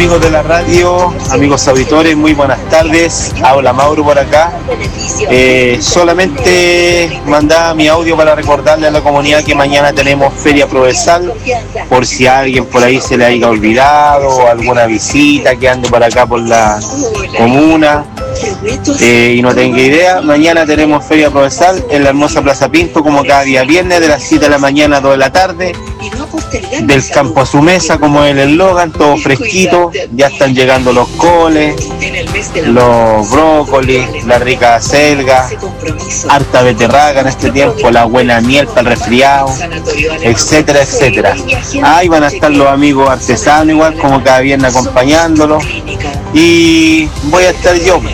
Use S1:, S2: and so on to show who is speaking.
S1: amigos de la radio, amigos auditores, muy buenas tardes. Habla Mauro por acá. Solamente mandaba mi audio para recordarle a la comunidad que mañana tenemos Feria Provenzal, por si a alguien por ahí se le haya olvidado, o alguna visita que ande por acá por la comuna y no tenga idea. Mañana tenemos Feria Provenzal en la hermosa Plaza Pinto, como cada día viernes, de las 7 de la mañana a 2 de la tarde. Del campo a su mesa, como es el eslogan, todo fresquito. Ya están llegando los coles, los brócolis, la rica acelga, harta beterraga en este tiempo, la buena miel para el resfriado, etcétera, etcétera. Ahí van a estar los amigos artesanos igual, como cada viernes acompañándolos. Y voy a estar yo